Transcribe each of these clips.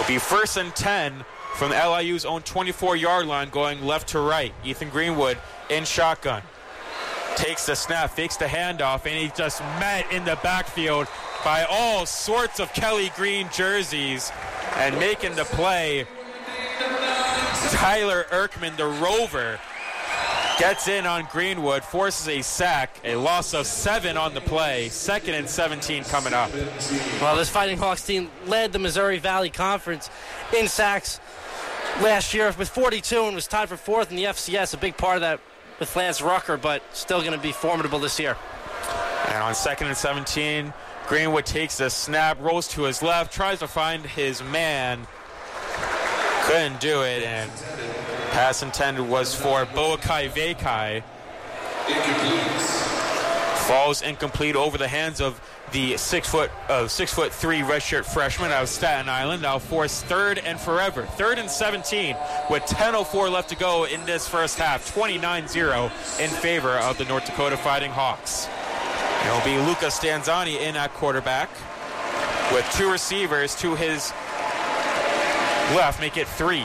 It'll be 1st and 10 from LIU's own 24-yard line going left to right. Ethan Greenwood in shotgun. Takes the snap, fakes the handoff, and he's just met in the backfield by all sorts of Kelly Green jerseys. And making the play, Tyler Erkman, the Rover, gets in on Greenwood, forces a sack, a loss of 7 on the play. 2nd and 17 coming up. Well, this Fighting Hawks team led the Missouri Valley Conference in sacks last year with 42 and was tied for 4th in the FCS. A big part of that with Lance Rucker, but still going to be formidable this year. And on 2nd and 17, Greenwood takes the snap, rolls to his left, tries to find his man. Couldn't do it, and pass intended was for Boakai Vaikai. Falls incomplete over the hands of the 6'3" redshirt freshman out of Staten Island. Now force 3rd and forever. 3rd and 17 with 10:04 left to go in this first half. 29-0 in favor of the North Dakota Fighting Hawks. It'll be Luca Stanzani in at quarterback with 2 receivers to his left, make it 3.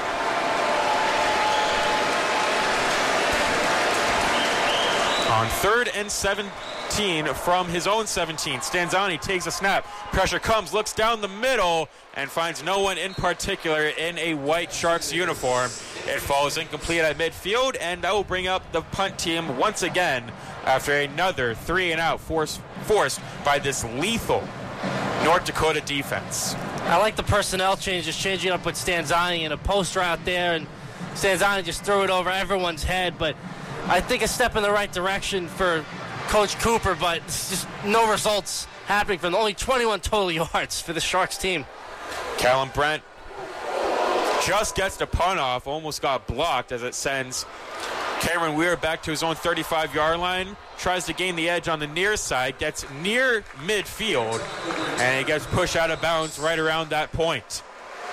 On 3rd and 17 from his own 17, Stanzani takes a snap. Pressure comes, looks down the middle, and finds no one in particular in a white Sharks uniform. It falls incomplete at midfield, and that will bring up the punt team once again after another 3-and-out forced by this lethal North Dakota defense. I like the personnel changes, changing up with Stanzani and a poster out there, and Stanzani just threw it over everyone's head, but I think a step in the right direction for Coach Cooper, but it's just no results happening from only 21 total yards for the Sharks team. Callum Brent just gets the punt off, almost got blocked as it sends Cameron Weir back to his own 35-yard line, tries to gain the edge on the near side, gets near midfield, and he gets pushed out of bounds right around that point.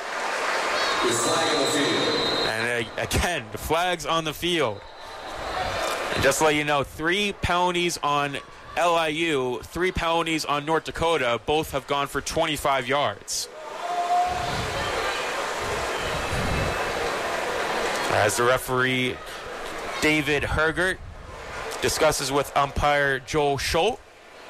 And again, the flag's on the field. And just to let you know, 3 penalties on LIU, 3 penalties on North Dakota. Both have gone for 25 yards. As the referee, David Hergert, discusses with umpire Joel Schultz.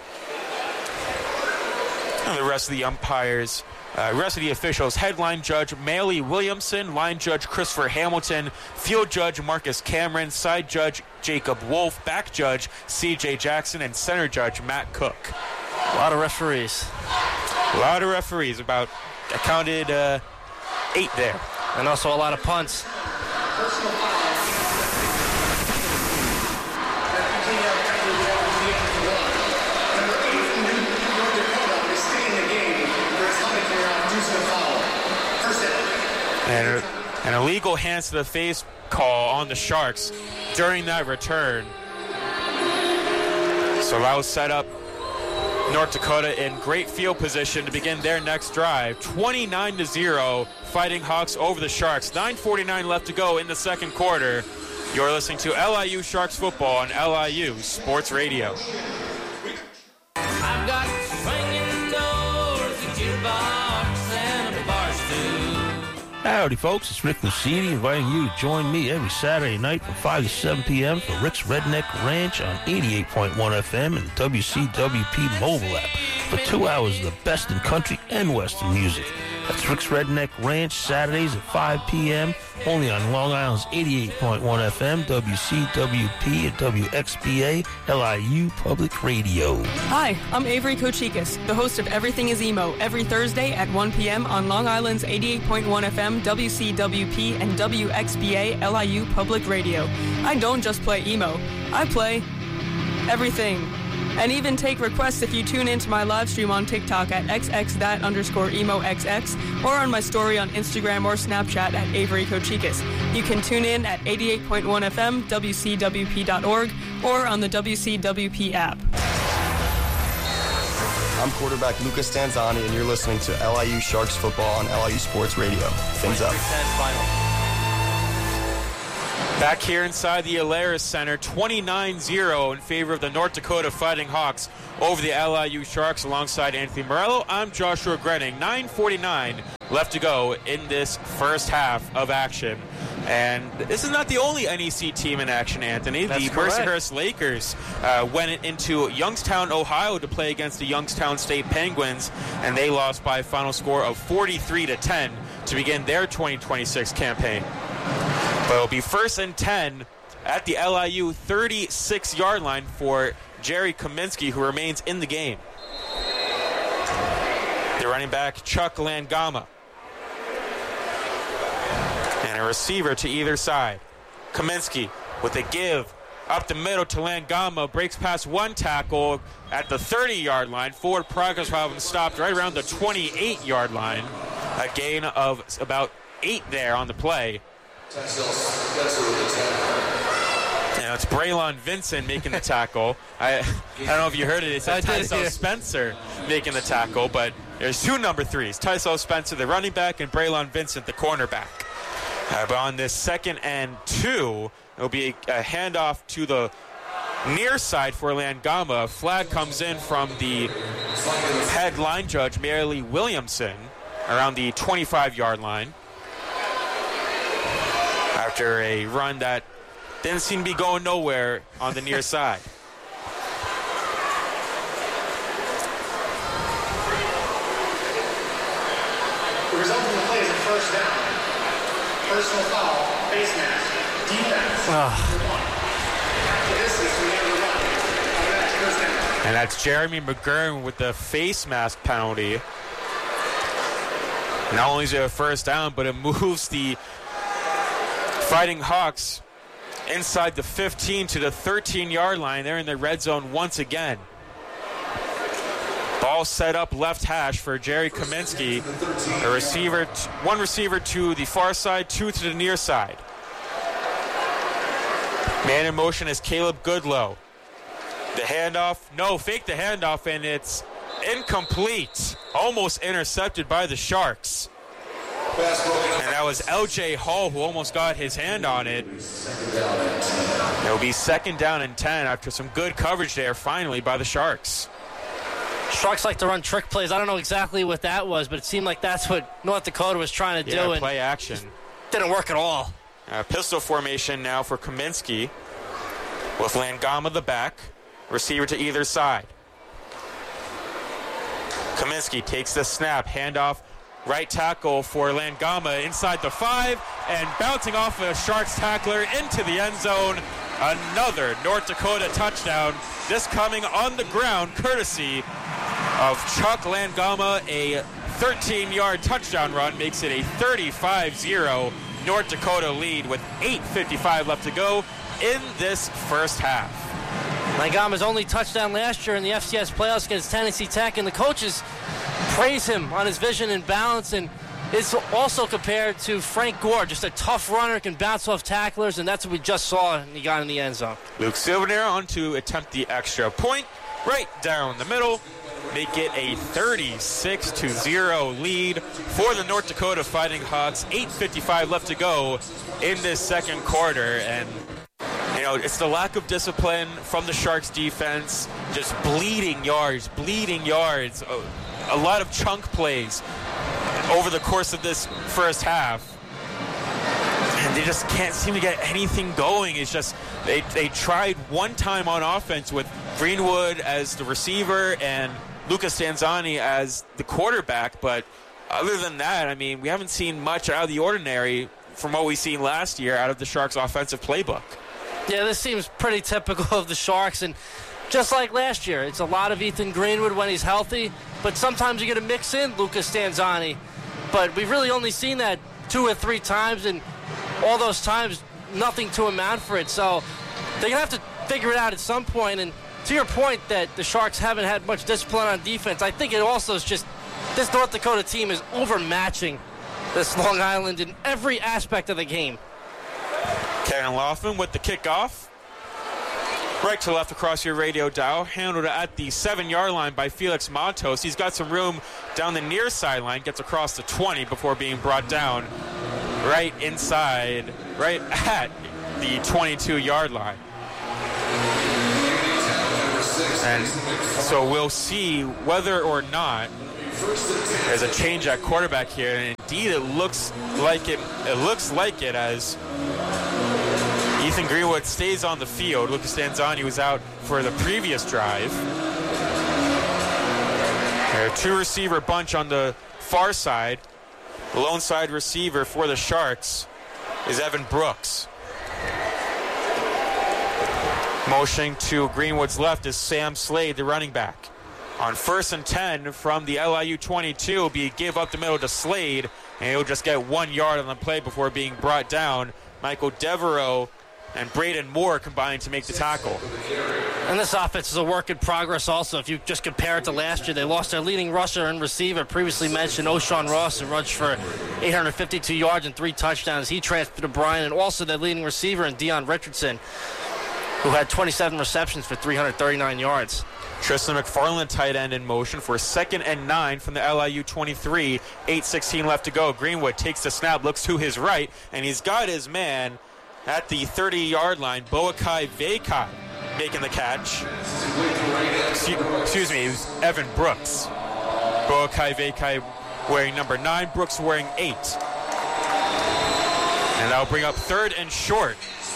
And the rest of the umpires, rest of the officials, headline judge Maley Williamson, line judge Christopher Hamilton, field judge Marcus Cameron, side judge Jacob Wolf, back judge CJ Jackson, and center judge Matt Cook. A lot of referees. About, I counted 8 there. And also a lot of punts. And an illegal hands to the face call on the Sharks during that return. So that will set up North Dakota in great field position to begin their next drive. 29-0, Fighting Hawks over the Sharks. 9:49 left to go in the second quarter. You're listening to LIU Sharks football on LIU Sports Radio. I've got swinging doors, a jukebox, and a bar stool. Howdy, folks. It's Rick Lucidi inviting you to join me every Saturday night from 5 to 7 p.m. for Rick's Redneck Ranch on 88.1 FM and WCWP mobile app for 2 hours of the best in country and western music. That's Rick's Redneck Ranch, Saturdays at 5 p.m., only on Long Island's 88.1 FM, WCWP, and WXBA, LIU Public Radio. Hi, I'm Avery Kochikas, the host of Everything is Emo, every Thursday at 1 p.m. on Long Island's 88.1 FM, WCWP, and WXBA, LIU Public Radio. I don't just play emo, I play everything. And even take requests if you tune into my live stream on TikTok at xx_emoxx or on my story on Instagram or Snapchat at Avery Kochikas. You can tune in at 88.1 FM, WCWP.org, or on the WCWP app. I'm quarterback Lucas Stanzani, and you're listening to LIU Sharks football on LIU Sports Radio. Fins up. Back here inside the Alaris Center, 29-0 in favor of the North Dakota Fighting Hawks over the LIU Sharks alongside Anthony Morello. I'm Joshua Grenning. 9:49 left to go in this first half of action. And this is not the only NEC team in action, Anthony. That's the correct. Mercyhurst Lakers went into Youngstown, Ohio to play against the Youngstown State Penguins, and they lost by a final score of 43-10 to begin their 2026 campaign. But it'll be 1st and 10 at the LIU 36-yard line for Jerry Kaminsky, who remains in the game. The running back, Chuck Langama. And a receiver to either side. Kaminsky with a give up the middle to Langama. Breaks past one tackle at the 30-yard line. Forward progress will have him stopped right around the 28-yard line. A gain of about 8 there on the play. And it's Braylon Vincent making the tackle. I don't know if you heard it. It's Tyso Spencer making the tackle, but there's 2 number 3s. Tyso Spencer, the running back, and Braylon Vincent, the cornerback. But on this 2nd and 2, it'll be a handoff to the near side for Langama. A flag comes in from the head line judge, Mary Lee Williamson, around the 25-yard line. After a run that didn't seem to be going nowhere on the near side. The result of the play is a first down. Personal foul, face mask, defense. This is the end of the run. First down. And that's Jeremy McGurn with the face mask penalty. Not only is it a first down, but it moves the Fighting Hawks inside the 15 to the 13-yard line. They're in the red zone once again. Ball set up left hash for Jerry Kaminsky. One receiver to the far side, 2 to the near side. Man in motion is Caleb Goodlow. The handoff, fake the handoff, and it's incomplete. Almost intercepted by the Sharks. And that was L.J. Hall who almost got his hand on it. It'll be 2nd down and 10 after some good coverage there finally by the Sharks. Sharks like to run trick plays. I don't know exactly what that was, but it seemed like that's what North Dakota was trying to do. Play action. Didn't work at all. Pistol formation now for Kaminsky with Langama the back, receiver to either side. Kaminsky takes the snap, handoff. Right tackle for Langama inside the 5 and bouncing off a Sharks tackler into the end zone. Another North Dakota touchdown. This coming on the ground courtesy of Chuck Langama. A 13-yard touchdown run makes it a 35-0 North Dakota lead with 8:55 left to go in this first half. Langama's only touchdown last year in the FCS playoffs against Tennessee Tech, and the coaches praise him on his vision and balance, and it's also compared to Frank Gore, just a tough runner, can bounce off tacklers, and that's what we just saw, and he got in the end zone. Luke Silvernair on to attempt the extra point right down the middle, make it a 36-0 lead for the North Dakota Fighting Hawks. 8:55 left to go in this second quarter, and it's the lack of discipline from the Sharks defense, just bleeding yards. A lot of chunk plays over the course of this first half. And they just can't seem to get anything going. It's just they tried one time on offense with Greenwood as the receiver and Lucas Stanzani as the quarterback. But other than that, we haven't seen much out of the ordinary from what we've seen last year out of the Sharks' offensive playbook. Yeah, this seems pretty typical of the Sharks, and just like last year, it's a lot of Ethan Greenwood when he's healthy, but sometimes you get to mix in Lucas Stanzani. But we've really only seen that 2 or 3 times, and all those times, nothing to amount for it. So they're going to have to figure it out at some point. And to your point that the Sharks haven't had much discipline on defense, I think it also is just this North Dakota team is overmatching this Long Island in every aspect of the game. Karen Laughlin with the kickoff. Right to left across your radio dial. Handled at the 7-yard line by Felix Matos. He's got some room down the near sideline. Gets across the 20 before being brought down right inside, right at the 22-yard line. And so we'll see whether or not there's a change at quarterback here. And indeed, it looks like it as Ethan Greenwood stays on the field. Lucas Stanzani was out for the previous drive. A two-receiver bunch on the far side. The lone side receiver for the Sharks is Evan Brooks. Motioning to Greenwood's left is Sam Slade, the running back. On 1st and 10 from the LIU 22, it'll be give up the middle to Slade, and he'll just get 1 yard on the play before being brought down. Michael Devereaux and Braden Moore combined to make the tackle. And this offense is a work in progress also. If you just compare it to last year, they lost their leading rusher and receiver, previously mentioned O'Shawn Ross, who rushed for 852 yards and 3 touchdowns. He transferred to Bryan, and also their leading receiver in Dion Richardson, who had 27 receptions for 339 yards. Tristan McFarland, tight end, in motion for 2nd and 9 from the LIU 23. 8:16 left to go. Greenwood takes the snap, looks to his right, and he's got his man at the 30-yard line, Boakai Vaikai, making the catch. Excuse me, it was Evan Brooks. Boakai Vaikai wearing number 9, Brooks wearing 8. And that'll bring up 3rd and short.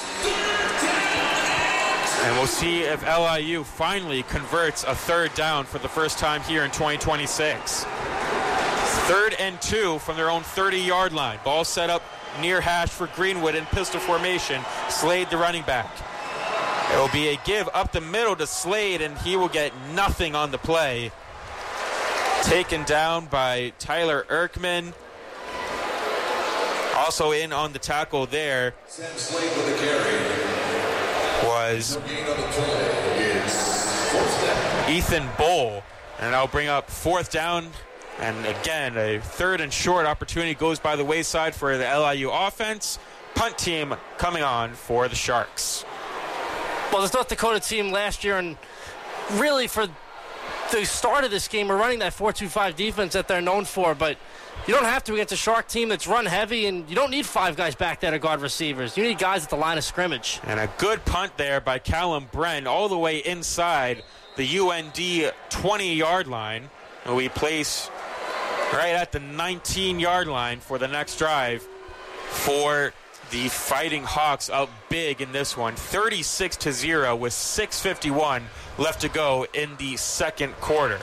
And we'll see if LIU finally converts a 3rd down for the first time here in 2026. 3rd and 2 from their own 30-yard line. Ball set up near hash for Greenwood in pistol formation. Slade, the running back. It will be a give up the middle to Slade, and he will get nothing on the play. Taken down by Tyler Erkman. Also in on the tackle there was Ethan Bowl. And I'll bring up 4th down. And again, a 3rd and short opportunity goes by the wayside for the LIU offense. Punt team coming on for the Sharks. Well, this North Dakota team last year, and really for the start of this game, are running that 4-2-5 defense that they're known for. But you don't have to against a Shark team that's run heavy, and you don't need 5 guys back there to guard receivers. You need guys at the line of scrimmage. And a good punt there by Callum Bren all the way inside the UND 20-yard line. And we place right at the 19-yard line for the next drive for the Fighting Hawks, up big in this one, 36-0 with 6:51 left to go in the second quarter.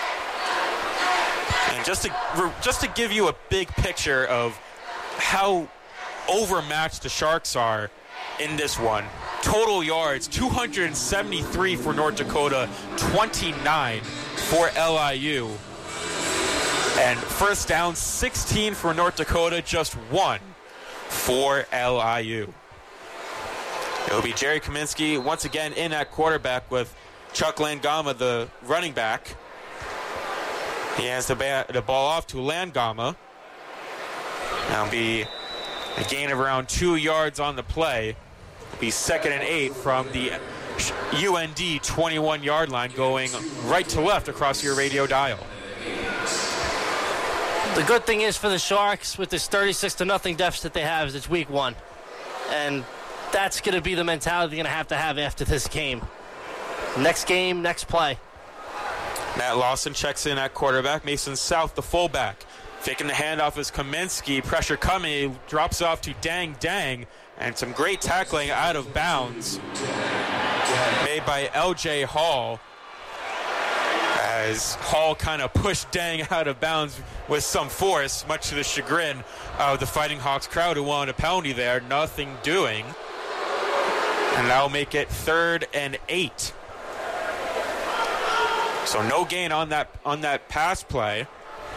And just to give you a big picture of how overmatched the Sharks are in this one, total yards 273 for North Dakota, 29 for LIU. And first down, 16 for North Dakota, just 1 for LIU. It'll be Jerry Kaminsky once again in at quarterback with Chuck Langama, the running back. He hands the ball off to Langama. That'll be a gain of around 2 yards on the play. It'll be 2nd and 8 from the UND 21-yard line, going right to left across your radio dial. The good thing is for the Sharks, with this 36-0 deficit they have, is it's week 1. And that's going to be the mentality they're going to have after this game. Next game, next play. Matt Lawson checks in at quarterback. Mason South, the fullback. Taking the handoff is Kaminsky. Pressure coming. He drops off to Dang Dang. And some great tackling out of bounds made by L.J. Hall, as Hall kind of pushed Dang out of bounds with some force, much to the chagrin of the Fighting Hawks crowd, who wanted a penalty there. Nothing doing. And that'll make it 3rd and 8. So no gain on that pass play.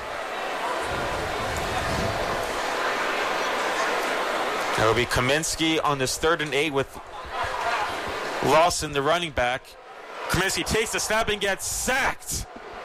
It'll be Kaminsky on this 3rd and 8 with Lawson, the running back. Kaminsky takes the snap and gets sacked.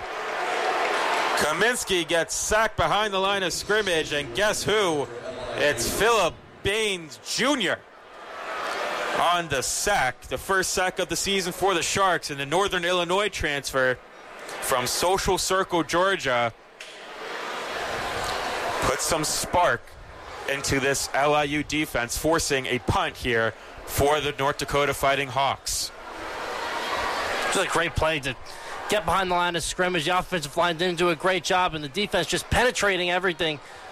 Kaminsky gets sacked behind the line of scrimmage, and guess who? It's Philip Baines Jr. on the sack. The first sack of the season for the Sharks, and the Northern Illinois transfer from Social Circle, Georgia, put some spark into this LIU defense, forcing a punt here for the North Dakota Fighting Hawks. It's a great play to get behind the line of scrimmage. The offensive line didn't do a great job, and the defense just penetrating everything